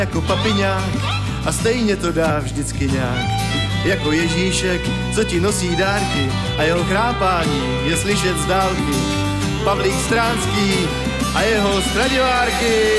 jako papiňák a stejně to dá vždycky nějak. Jako Ježíšek, co ti nosí dárky a jeho chrápání je slyšet z dálky. Pavlík Stránský a jeho Stradivárky.